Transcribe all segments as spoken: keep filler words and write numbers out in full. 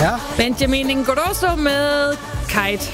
Ja. Benjamin Ingrosso med Kite.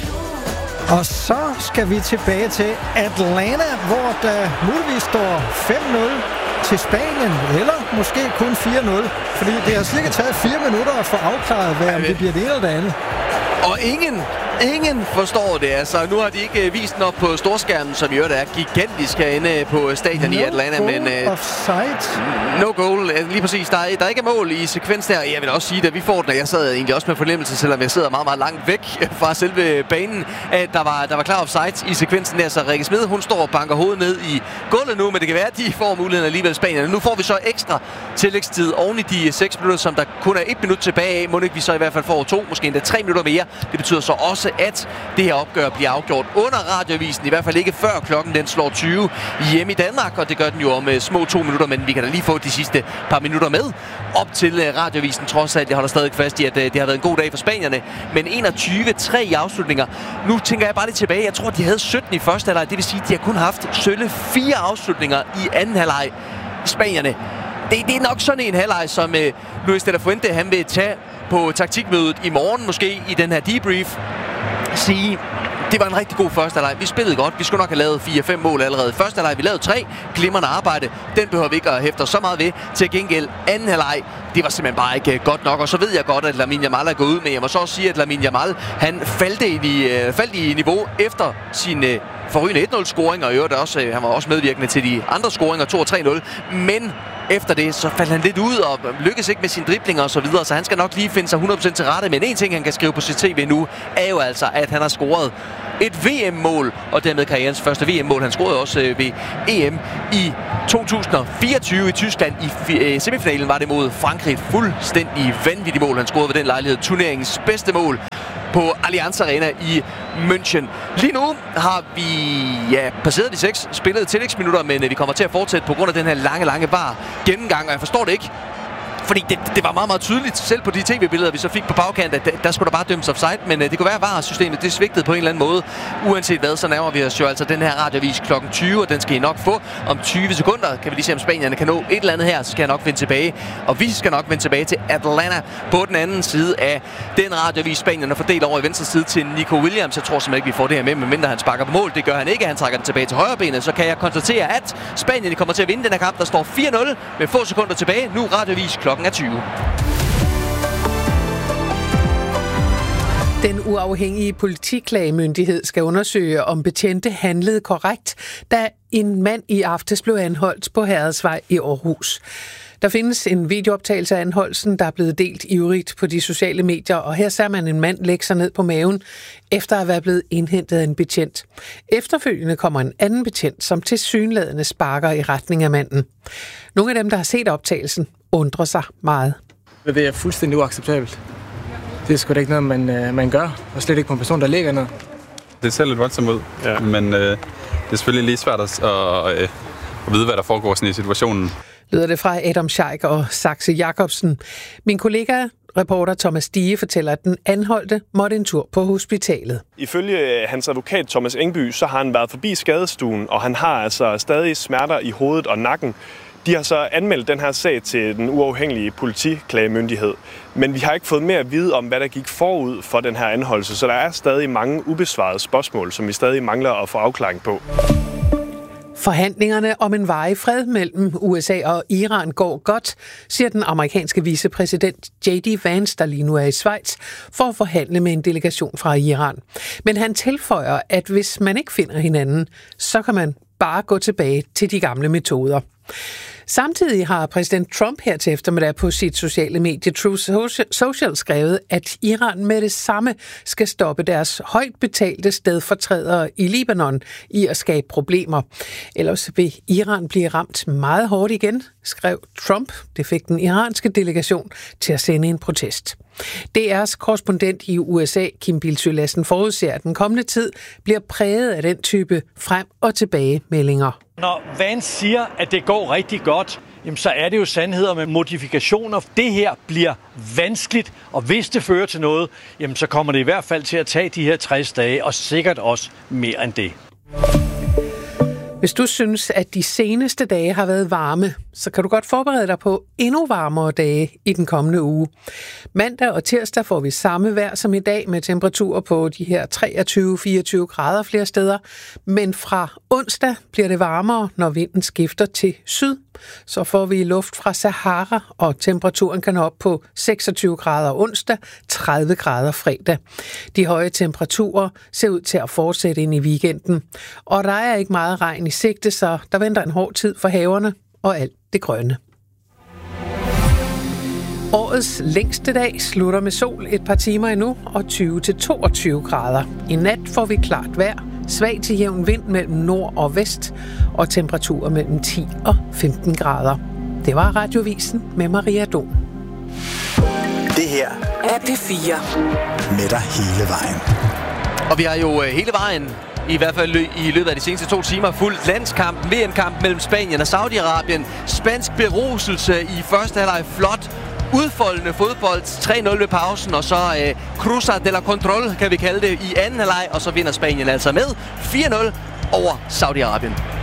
Og så skal vi tilbage til Atlanta, hvor der muligvis står fem nul til Spanien, eller måske kun fire nul, fordi det har cirka taget fire minutter at få afklaret, hvad om det bliver det ene eller det andet. Og ingen, ingen forstår det. Altså, nu har de ikke vist den op på storskærmen, som jo er gigantisk herinde på stadion no i Atlanta. Goal men uh, offside. No goal. Lige præcis. Der er, der er ikke mål i sekvensen her. Jeg vil også sige, at vi får den, og jeg sad egentlig også med fornemmelse, selvom jeg sidder meget, meget langt væk fra selve banen, at der var, der var klar offside i sekvensen der. Så Rikke Smed, hun står og banker hovedet ned i gulvet nu, men det kan være, at de får muligheden alligevel Spanien. Nu får vi så ekstra tillægstid oven i de seks minutter, som der kun er et minut tilbage af. Må ikke vi så i hvert fald får to, måske endda tre minutter mere. Det betyder så også, at det her opgør bliver afgjort under radioavisen. I hvert fald ikke før klokken den slår tyve hjemme i Danmark, og det gør den jo om uh, små to minutter, men vi kan da lige få de sidste par minutter med op til uh, radioavisen. Trods alt, jeg holder stadig fast i, at uh, det har været en god dag for spanierne. Men enogtyve tre i afslutninger. Nu tænker jeg bare lidt tilbage. Jeg tror, de havde sytten i første halvleg. Det vil sige, at de har kun haft sølle fire afslutninger i anden halvleg. Spanierne. Det, det er nok sådan en halvleg, som uh, Luis de la Fuente han vil tage på taktikmødet i morgen, måske i den her debrief, sige, det var en rigtig god første halvleg. Vi spillede godt. Vi skulle nok have lavet fire fem mål allerede. Første halvleg, vi lavede tre. Glimrende arbejde. Den behøver vi ikke at hæfte så meget ved. Til gengæld anden halvleg, det var simpelthen bare ikke godt nok. Og så ved jeg godt, at Lamine Yamal er gået ud med. Jeg må så også sige, at Lamine Yamal, han faldt i, øh, faldt i niveau efter sin øh, forrygende et nul-scoring. Og i øvrigt også, øh, han var også medvirkende til de andre scoringer, to og tre nul. Men efter det, så faldt han lidt ud og lykkedes ikke med sine driblinger og så videre, så han skal nok lige finde sig hundrede procent til rette. Men en ting, han kan skrive på sit T V nu, er jo altså, at han har scoret et V M-mål, og dermed karrierens første V M-mål. Han scorede også ved E M i to tusind og fireogtyve i Tyskland. I semifinalen var det mod Frankrig. Et fuldstændig vanvittigt mål, han scorede ved den lejlighed. Turneringens bedste mål på Allianz Arena i München. Lige nu har vi ja, passeret de seks spillede tillægsminutter, men vi kommer til at fortsætte på grund af den her lange, lange var gennemgang, og jeg forstår det ikke. Fordi det, det var meget, meget tydeligt, selv på de tv-billeder, vi så fik på bagkant, at der, der skulle der bare dømmes offside, men uh, det kunne være, at V A R-systemet det svigtede på en eller anden måde. Uanset hvad, så nærmer vi os jo altså den her radioavis klokken tyve, og den skal I nok få om tyve sekunder. Kan vi lige se, om spanierne kan nå et eller andet her, så skal jeg nok vende tilbage. Og vi skal nok vende tilbage til Atlanta på den anden side af den radioavis. Spanierne fordelt over i venstre side til Nico Williams. Jeg tror simpelthen ikke, vi får det her med, medmindre han sparker på mål. Det gør han ikke. Han trækker den tilbage til højre benet. Så kan jeg konstatere, at Spanien kommer til at vinde den her kamp. Der står fire nul med få sekunder tilbage. Nu radioavis klokken er tyve. Den uafhængige politiklagemyndighed skal undersøge, om betjente handlede korrekt, da en mand i aftes blev anholdt på Herredsvej i Aarhus. Der findes en videooptagelse af anholdelsen, der er blevet delt ivrigt på de sociale medier, og her ser man en mand lægge sig ned på maven, efter at være blevet indhentet af en betjent. Efterfølgende kommer en anden betjent, som tilsyneladende sparker i retning af manden. Nogle af dem, der har set optagelsen, undrer sig meget. Det er fuldstændig uacceptabelt. Det er sgu da ikke noget, man, man gør, og slet ikke på en person, der ligger ned. Det ser lidt voldsomt ud, ja. men øh, det er selvfølgelig lige svært at, at, at vide, hvad der foregår sådan i situationen. Lyder det fra Adam Scheik og Saxe Jacobsen. Min kollega, reporter Thomas Stige, fortæller, at den anholdte måtte en tur på hospitalet. Ifølge hans advokat Thomas Engby, så har han været forbi skadestuen, og han har altså stadig smerter i hovedet og nakken. De har så anmeldt den her sag til den uafhængige politiklagemyndighed. Men vi har ikke fået mere at vide om, hvad der gik forud for den her anholdelse, så der er stadig mange ubesvarede spørgsmål, som vi stadig mangler at få afklaring på. Forhandlingerne om en varig fred mellem U S A og Iran går godt, siger den amerikanske vicepræsident J D Vance, der lige nu er i Schweiz, for at forhandle med en delegation fra Iran. Men han tilføjer, at hvis man ikke finder hinanden, så kan man bare gå tilbage til de gamle metoder. Samtidig har præsident Trump her til eftermiddag på sit sociale medie Truth Social skrevet, at Iran med det samme skal stoppe deres højt betalte stedfortrædere i Libanon i at skabe problemer. Ellers vil Iran blive ramt meget hårdt igen, skrev Trump. Det fik den iranske delegation til at sende en protest. D R's korrespondent i U S A, Kim Bildsøe Lassen, forudser, at den kommende tid bliver præget af den type frem- og tilbagemeldinger. Når Vance siger, at det går rigtig godt, jamen så er det jo sandheder med modifikationer. Det her bliver vanskeligt, og hvis det fører til noget, jamen så kommer det i hvert fald til at tage de her tres dage, og sikkert også mere end det. Hvis du synes, at de seneste dage har været varme, så kan du godt forberede dig på endnu varmere dage i den kommende uge. Mandag og tirsdag får vi samme vejr som i dag med temperaturer på de her treogtyve til fireogtyve grader flere steder. Men fra onsdag bliver det varmere, når vinden skifter til syd. Så får vi luft fra Sahara, og temperaturen kan nå op på seksogtyve grader onsdag, tredive grader fredag. De høje temperaturer ser ud til at fortsætte ind i weekenden. Og der er ikke meget regn i sigte, så der venter en hård tid for haverne og alt det grønne. Årets længste dag slutter med sol et par timer endnu og tyve til toogtyve grader. I nat får vi klart vejr, svag til jævn vind mellem nord og vest og temperaturer mellem ti og femten grader. Det var Radiovisen med Maria Don. Det her er P fire. Med dig hele vejen. Og vi har jo hele vejen, i hvert fald i løbet af de seneste to timer, fuldt landskampen, V M-kampen mellem Spanien og Saudi-Arabien. Spansk beruselse i første halvleg, flot udfoldende fodbold, tre nul ved pausen, og så øh, Cruza de la Control, kan vi kalde det, i anden halvleg, og så vinder Spanien altså med fire nul over Saudi-Arabien.